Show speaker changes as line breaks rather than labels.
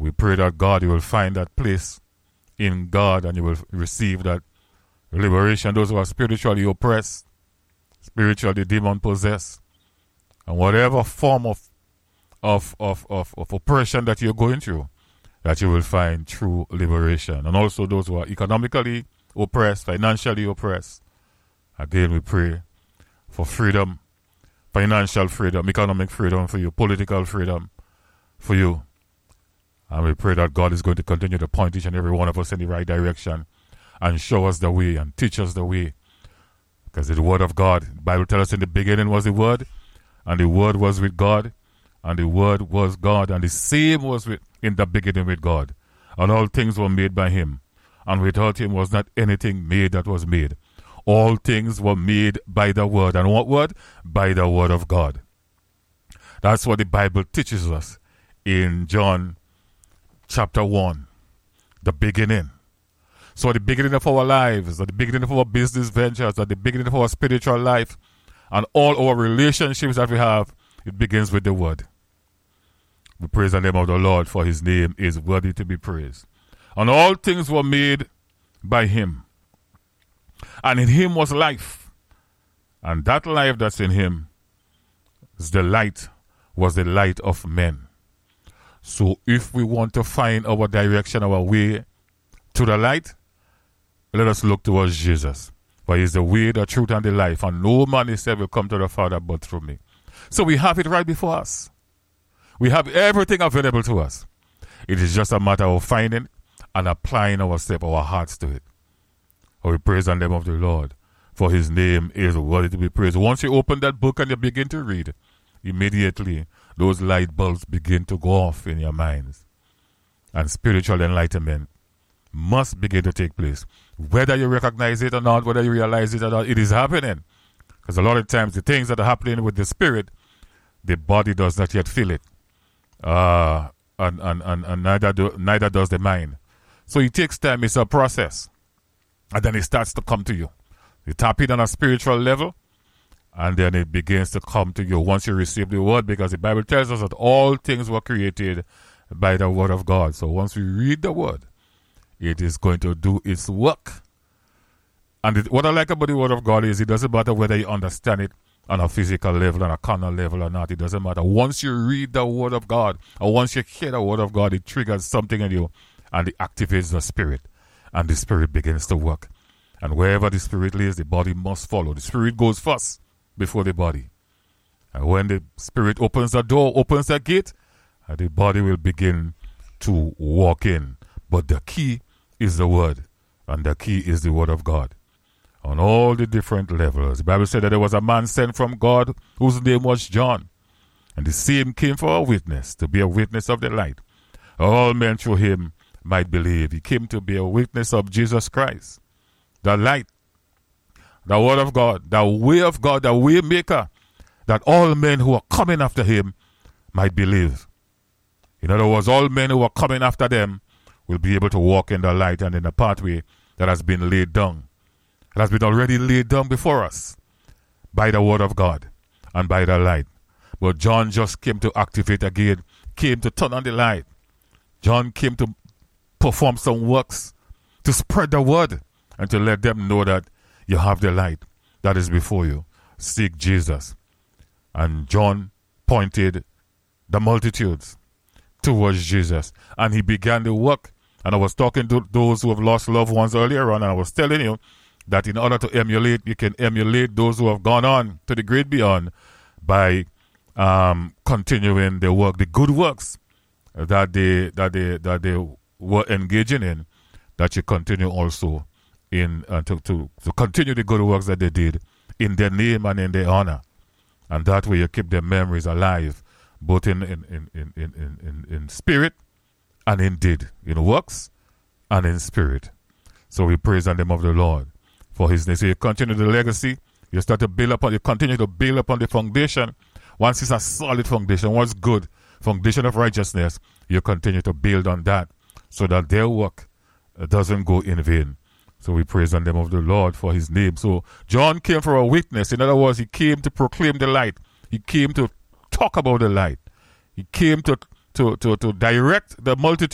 we pray that God, you will find that place in God and you will receive that liberation. Those who are spiritually oppressed, spiritually demon possessed, and whatever form of oppression that you're going through, that you will find true liberation. And also those who are economically oppressed, financially oppressed. Again, we pray for freedom, financial freedom, economic freedom for you, political freedom for you. And we pray that God is going to continue to point each and every one of us in the right direction and show us the way and teach us the way. Because the Word of God, the Bible tells us in the beginning was the Word, and the Word was with God, and the Word was God, and the same was in the beginning with God. And all things were made by Him, and without Him was not anything made that was made. All things were made by the Word. And what Word? By the Word of God. That's what the Bible teaches us in John chapter 1, the beginning. So at the beginning of our lives, at the beginning of our business ventures, at the beginning of our spiritual life, and all our relationships that we have, it begins with the Word. We praise the name of the Lord, for His name is worthy to be praised. And all things were made by Him. And in Him was life. And that life that's in Him is the light, was the light of men. So if we want to find our direction, our way to the light, let us look towards Jesus. For He is the way, the truth, and the life. And no man, He said, will come to the Father but through me. So we have it right before us. We have everything available to us. It is just a matter of finding and applying ourselves, our hearts to it. Oh, we praise the name of the Lord, for His name is worthy to be praised. Once you open that book and you begin to read, immediately those light bulbs begin to go off in your minds. And spiritual enlightenment must begin to take place. Whether you recognize it or not, whether you realize it or not, it is happening. Because a lot of times the things that are happening with the spirit, the body does not yet feel it. And neither does the mind. So it takes time. It's a process. And then it starts to come to you. You tap it on a spiritual level, and then it begins to come to you once you receive the Word, because the Bible tells us that all things were created by the Word of God. So once we read the Word, it is going to do its work. And what I like about the Word of God is it doesn't matter whether you understand it on a physical level, on a carnal level or not. It doesn't matter. Once you read the Word of God, or once you hear the Word of God, it triggers something in you, and it activates the Spirit. And the Spirit begins to work. And wherever the Spirit lays, the body must follow. The Spirit goes first before the body. And when the Spirit opens the door, opens the gate, the body will begin to walk in. But the key is the Word. And the key is the Word of God. On all the different levels. The Bible said that there was a man sent from God whose name was John. And the same came for a witness, to be a witness of the light. All men through him might believe. He came to be a witness of Jesus Christ, the light, the Word of God, the way of God, the way maker, that all men who are coming after him might believe. In other words, all men who are coming after them will be able to walk in the light and in the pathway that has been laid down. It has been already laid down before us by the Word of God and by the light. But John just came to activate again, came to turn on the light. John came to perform some works, to spread the word, and to let them know that you have the light that is before you. Seek Jesus. And John pointed the multitudes towards Jesus. And he began the work. And I was talking to those who have lost loved ones earlier on, and I was telling you that in order to emulate, you can emulate those who have gone on to the great beyond by continuing the work, the good works that they were engaging in, that you continue also in to continue the good works that they did in their name and in their honor. And that way you keep their memories alive, both in spirit and in deed, in works and in spirit. So we praise the name of the Lord for his name. So you continue the legacy, you start to build upon, you continue to build upon the foundation. Once it's a solid foundation, once good foundation of righteousness, you continue to build on that so that their work doesn't go in vain. So we praise the name of the Lord for his name. So John came for a witness. In other words, he came to proclaim the light. He came to talk about the light. He came to direct the multitude